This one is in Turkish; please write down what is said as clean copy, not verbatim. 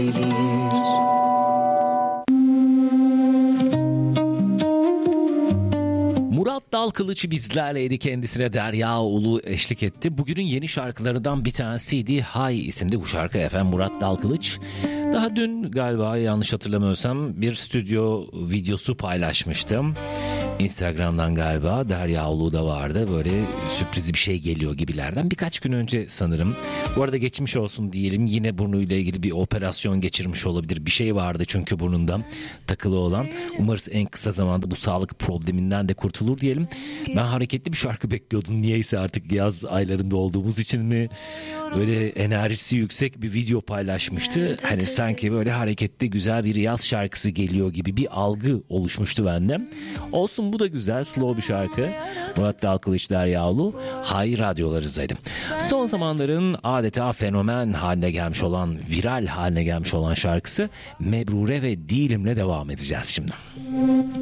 Murat Dalkılıç bizlerleydi, kendisine Derya Ulu eşlik etti. Bugünün yeni şarkılarından bir tanesiydi. Hay isimli bu şarkı efendim, Murat Dalkılıç. Daha dün galiba, yanlış hatırlamıyorsam, bir stüdyo videosu paylaşmıştım. Instagram'dan galiba Derya Ulu da vardı. Böyle sürpriz bir şey geliyor gibilerden. Birkaç gün önce sanırım. Bu arada geçmiş olsun diyelim. Yine burnuyla ilgili bir operasyon geçirmiş olabilir. Bir şey vardı çünkü burnunda takılı olan. Umarız en kısa zamanda bu sağlık probleminden de kurtulur diyelim. Ben hareketli bir şarkı bekliyordum. Niyeyse artık yaz aylarında olduğumuz için mi, böyle enerjisi yüksek bir video paylaşmıştı. Hani sanki böyle hareketli güzel bir yaz şarkısı geliyor gibi bir algı oluşmuştu bende. Olsun, bu da güzel, slow bir şarkı. Murat Dalkılıç, Derya Ulu, Hay radyolarınızdaydım. Son zamanların adeta fenomen haline gelmiş olan, viral haline gelmiş olan şarkısı Mebrure ve Değilim'le devam edeceğiz şimdi.